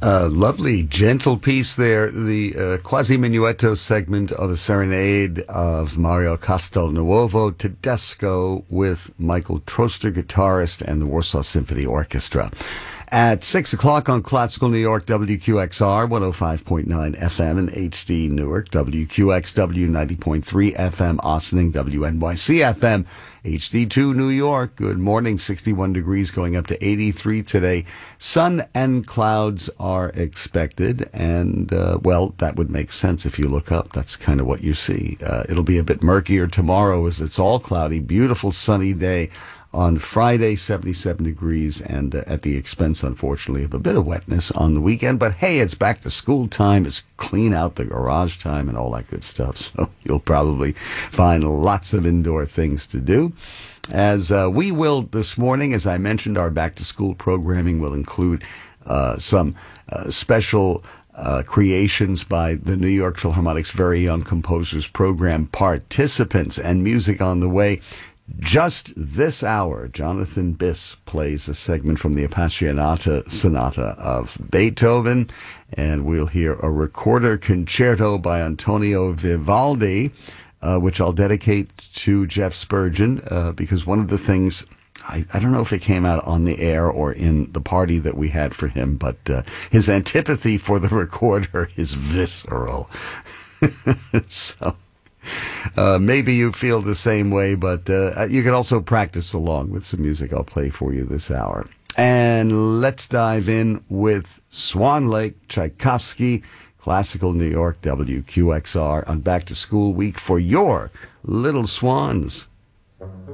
Lovely, gentle piece there. The quasi minuetto segment of a serenade of Mario Castelnuovo Tedesco with Michael Troster, guitarist, and the Warsaw Symphony Orchestra. At 6 o'clock on Classical New York, WQXR 105.9 FM in HD Newark, WQXW 90.3 FM Ossining, WNYC FM HD2 New York. Good morning, 61 degrees going up to 83 today. Sun and clouds are expected, and, well, that would make sense if you look up. That's kind of what you see. It'll be a bit murkier tomorrow as it's all cloudy. Beautiful sunny day. On Friday, 77 degrees, and at the expense, unfortunately, of a bit of wetness on the weekend. But hey, it's back to school time. It's clean out the garage time and all that good stuff. So you'll probably find lots of indoor things to do. As we will this morning, as I mentioned, our back-to-school programming will include some special creations by the New York Philharmonic's Very Young Composers Program participants, and music on the way. Just this hour, Jonathan Biss plays a segment from the Appassionata Sonata of Beethoven, and we'll hear a recorder concerto by Antonio Vivaldi, which I'll dedicate to Jeff Spurgeon, because one of the things, I don't know if it came out on the air or in the party that we had for him, but his antipathy for the recorder is visceral. So maybe you feel the same way, but you can also practice along with some music I'll play for you this hour. And let's dive in with Swan Lake, Tchaikovsky, Classical New York, WQXR, on Back to School Week for your little swans.